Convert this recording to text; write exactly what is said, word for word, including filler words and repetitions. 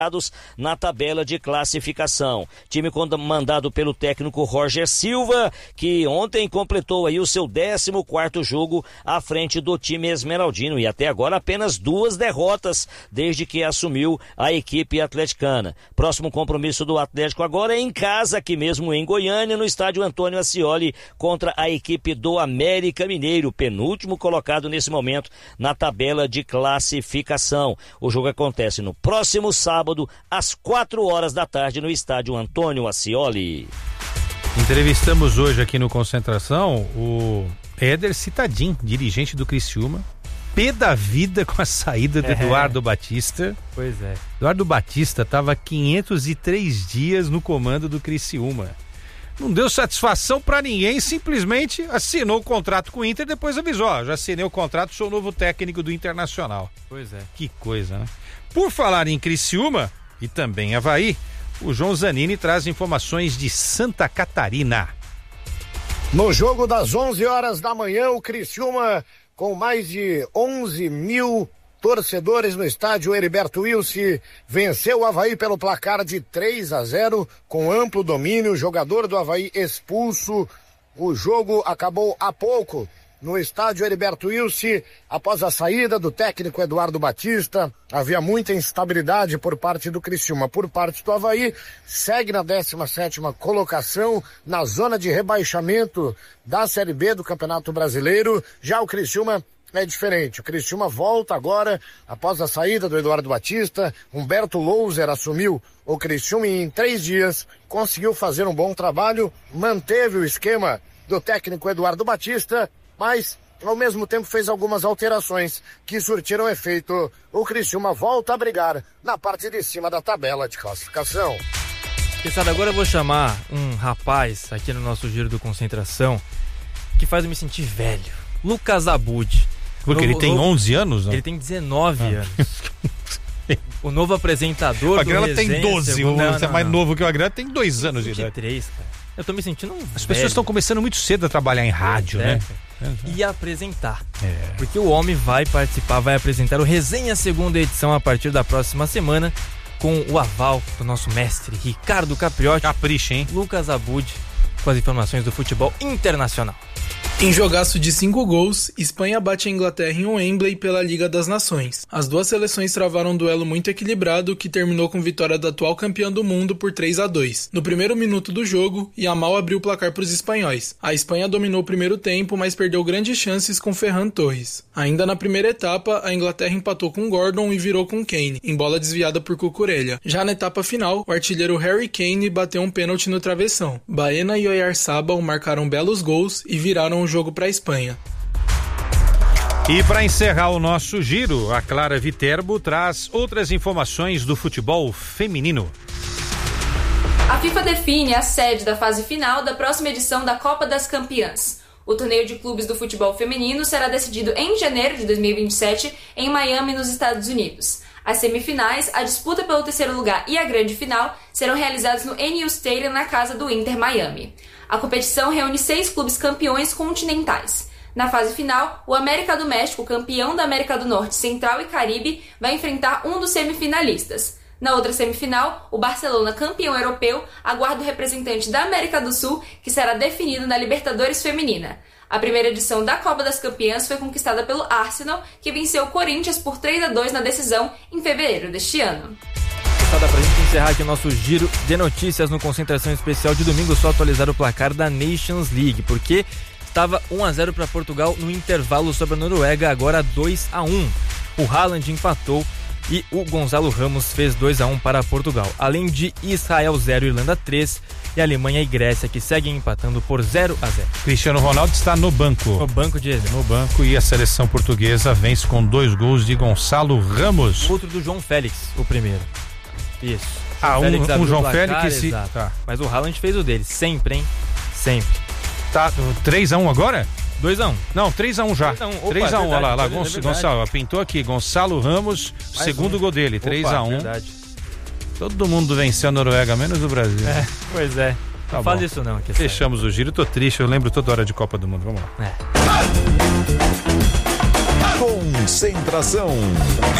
na tabela de classificação. Time comandado pelo técnico Roger Silva, que ontem completou aí o seu décimo quarto jogo à frente do time esmeraldino e até agora apenas duas derrotas desde que assumiu a equipe atleticana. Próximo compromisso do Atlético agora é em casa, aqui mesmo em Goiânia, no estádio Antônio Ascioli, contra a equipe do América Mineiro, penúltimo colocado nesse momento na tabela de classificação. O jogo acontece no próximo sábado às quatro horas da tarde no estádio Antônio Ascioli. Entrevistamos hoje aqui no Concentração o Éder Citadin, dirigente do Criciúma, pé da vida com a saída do é. Eduardo Batista. Pois é. Eduardo Batista estava quinhentos e três dias no comando do Criciúma. Não deu satisfação pra ninguém, simplesmente assinou o contrato com o Inter, depois avisou, ó, já assinei o contrato, sou o novo técnico do Internacional. Pois é. Que coisa, né? Por falar em Criciúma e também Avaí, o João Zanini traz informações de Santa Catarina. No jogo das onze horas da manhã, o Criciúma, com mais de onze mil torcedores no estádio Heriberto Wilson, venceu o Avaí pelo placar de três a zero, com amplo domínio, o jogador do Avaí expulso. O jogo acabou há pouco no estádio Heriberto Wilson, após a saída do técnico Eduardo Batista. Havia muita instabilidade por parte do Criciúma. Por parte do Avaí, segue na décima sétima colocação, na zona de rebaixamento da Série B do Campeonato Brasileiro. Já o Criciúma é diferente. O Criciúma volta agora, após a saída do Eduardo Batista. Humberto Louser assumiu o Criciúma e em três dias conseguiu fazer um bom trabalho, manteve o esquema do técnico Eduardo Batista, mas ao mesmo tempo fez algumas alterações que surtiram efeito. O Criciúma volta a brigar na parte de cima da tabela de classificação. Pessoal, agora eu vou chamar um rapaz aqui no nosso Giro do Concentração que faz eu me sentir velho. Lucas Abud. Porque novo, ele tem onze anos, não? Ele tem dezenove ah. anos. O novo apresentador o Agrela do tem doze, segundo... não, você não, é mais não. novo que o Agrela, tem dois anos de idade. vinte e três, cara. Eu tô me sentindo um As velho. pessoas estão começando muito cedo a trabalhar em rádio, é, né? E apresentar. É. Porque o homem vai participar, vai apresentar o Resenha Segunda Edição a partir da próxima semana, com o aval do nosso mestre Ricardo Capriotti. Capricha, hein? Lucas Abud, com as informações do futebol internacional. Em jogaço de cinco gols, Espanha bate a Inglaterra em Wembley pela Liga das Nações. As duas seleções travaram um duelo muito equilibrado que terminou com vitória da atual campeã do mundo por três a dois. No primeiro minuto do jogo, Yamal abriu o placar para os espanhóis. A Espanha dominou o primeiro tempo, mas perdeu grandes chances com Ferran Torres. Ainda na primeira etapa, a Inglaterra empatou com Gordon e virou com Kane, em bola desviada por Cucurella. Já na etapa final, o artilheiro Harry Kane bateu um pênalti no travessão. Baena e Oyarzabal marcaram belos gols e viraram o jogo para a Espanha. E para encerrar o nosso giro, a Clara Viterbo traz outras informações do futebol feminino. A FIFA define a sede da fase final da próxima edição da Copa das Campeãs. O torneio de clubes do futebol feminino será decidido em janeiro de dois mil e vinte e sete em Miami, nos Estados Unidos. As semifinais, a disputa pelo terceiro lugar e a grande final serão realizadas no N U Stadium, na casa do Inter Miami. A competição reúne seis clubes campeões continentais. Na fase final, o América do México, campeão da América do Norte, Central e Caribe, vai enfrentar um dos semifinalistas. Na outra semifinal, o Barcelona, campeão europeu, aguarda o representante da América do Sul, que será definido na Libertadores Feminina. A primeira edição da Copa das Campeãs foi conquistada pelo Arsenal, que venceu o Corinthians por três a dois na decisão em fevereiro deste ano. Dá pra gente encerrar aqui o nosso giro de notícias no Concentração Especial de domingo, só atualizar o placar da Nations League, porque estava um a zero para Portugal no intervalo sobre a Noruega, agora dois a um. O Haaland empatou e o Gonzalo Ramos fez dois a um para Portugal. Além de Israel zero, Irlanda três e Alemanha e Grécia, que seguem empatando por zero a zero. Cristiano Ronaldo está no banco. No banco de reserva. No banco, e a seleção portuguesa vence com dois gols de Gonçalo Ramos. Outro do João Félix, o primeiro. Isso. Ah, um, Félix um João placar, Félix se... tá. Mas o Haaland fez o dele, sempre, hein? Sempre. Tá, três a um agora? dois a um. Não, três a um já. três a um, olha lá, lá é Gonçalo, pintou aqui, Gonçalo Ramos, mais segundo um. Gol dele, três a um. Verdade. Todo mundo venceu a Noruega, menos o Brasil. É, pois é. Tá não bom. faz isso não. Que Fechamos o giro, tô triste, eu lembro toda hora de Copa do Mundo, vamos lá. É. Concentração,